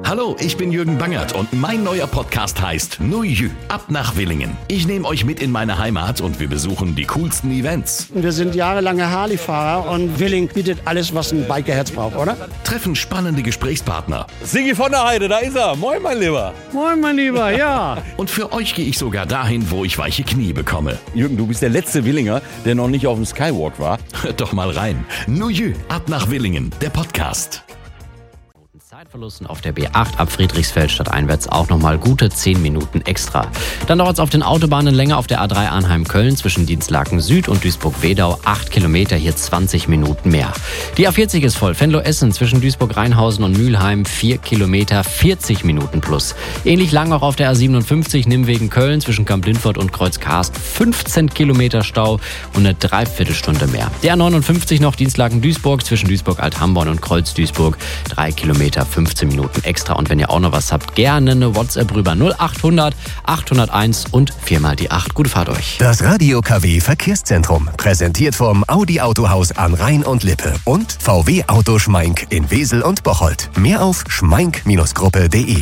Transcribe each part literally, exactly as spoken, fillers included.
Hallo, ich bin Jürgen Bangert und mein neuer Podcast heißt Nu Jü, ab nach Willingen. Ich nehme euch mit in meine Heimat und wir besuchen die coolsten Events. Wir sind jahrelange Harley-Fahrer und Willingen bietet alles, was ein Bikerherz braucht, oder? Treffen spannende Gesprächspartner. Sigi von der Heide, da ist er. Moin, mein Lieber. Moin, mein Lieber, ja. Und für euch gehe ich sogar dahin, wo ich weiche Knie bekomme. Jürgen, du bist der letzte Willinger, der noch nicht auf dem Skywalk war. Hört doch mal rein. Nu Jü, ab nach Willingen, der Podcast. Zeitverlusten auf der B acht ab Friedrichsfeld stadteinwärts auch nochmal gute zehn Minuten extra. Dann dauert es auf den Autobahnen länger auf der A drei Arnheim-Köln zwischen Dienstlaken Süd und Duisburg-Wedau acht Kilometer, hier zwanzig Minuten mehr. Die A vierzig ist voll, Venlo-Essen zwischen Duisburg-Rheinhausen und Mülheim vier Kilometer, vierzig Minuten plus. Ähnlich lang auch auf der A siebenundfünfzig Nimwegen-Köln zwischen Kamp-Lindfort und Kreuz-Karst, fünfzehn Kilometer Stau und eine Dreiviertelstunde mehr. Die A neunundfünfzig noch Dienstlaken-Duisburg zwischen Duisburg-Althamborn und Kreuz-Duisburg, drei Kilometer, fünfzehn Minuten extra. Und wenn ihr auch noch was habt, gerne eine WhatsApp rüber. null achthundert achthunderteins und viermal die acht. Gute Fahrt euch. Das Radio K W Verkehrszentrum. Präsentiert vom Audi Autohaus an Rhein und Lippe und V W Auto Schmeink in Wesel und Bocholt. Mehr auf schmeink Gruppe punkt de.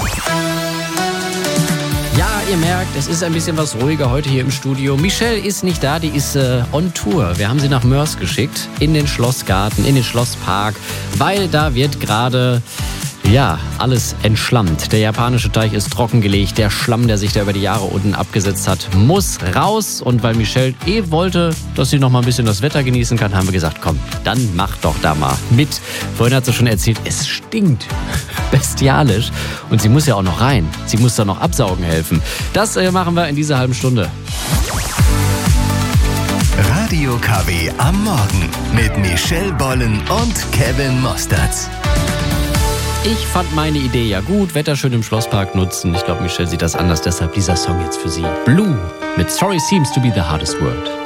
Ja, ihr merkt, es ist ein bisschen was ruhiger heute hier im Studio. Michelle ist nicht da, die ist äh, on Tour. Wir haben sie nach Mörs geschickt, in den Schlossgarten, in den Schlosspark, weil da wird gerade, ja, alles entschlammt. Der japanische Teich ist trockengelegt, der Schlamm, der sich da über die Jahre unten abgesetzt hat, muss raus. Und weil Michelle eh wollte, dass sie noch mal ein bisschen das Wetter genießen kann, haben wir gesagt, komm, dann mach doch da mal mit. Vorhin hat sie schon erzählt, es stinkt bestialisch und sie muss ja auch noch rein. Sie muss da noch absaugen helfen. Das äh, machen wir in dieser halben Stunde. Radio K W am Morgen mit Michelle Bollen und Kevin Mostertz. Ich fand meine Idee ja gut, Wetter schön im Schlosspark nutzen. Ich glaube, Michelle sieht das anders, deshalb dieser Song jetzt für sie. Blue mit Sorry Seems to be the hardest word.